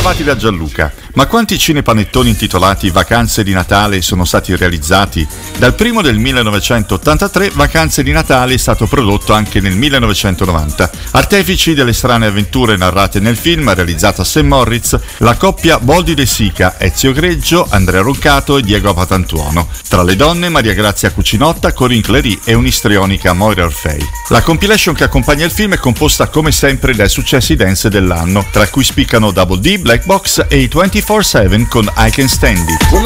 Bentrovati da Gianluca. Ma quanti cinepanettoni intitolati Vacanze di Natale sono stati realizzati? Dal primo del 1983, Vacanze di Natale è stato prodotto anche nel 1990. Artefici delle strane avventure narrate nel film, realizzato a St. Moritz, la coppia Boldi De Sica, Ezio Greggio, Andrea Roncato e Diego Patantuono. Tra le donne, Maria Grazia Cucinotta, Corinne Clery e un'istrionica Moira Orfei. La compilation che accompagna il film è composta come sempre dai successi dance dell'anno, tra cui spiccano Double D, Black Box e i 24/7 con I Can Stand It.